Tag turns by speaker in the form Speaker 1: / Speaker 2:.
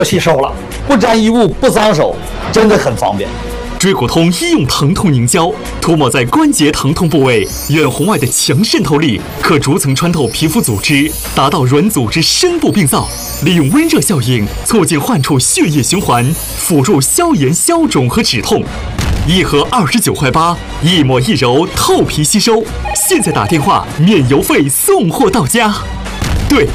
Speaker 1: 吸收了，不沾衣物，不脏手，真的很方便。
Speaker 2: 椎骨通医用疼痛凝胶，涂抹在关节疼痛部位，远红外的强渗透力可逐层穿透皮肤组织，达到软组织深部病灶，利用温热效应促进患处血液循环，辅助消炎消肿和止痛。一盒29块8，一抹一揉，透皮吸收。现在打电话免邮费送货到家。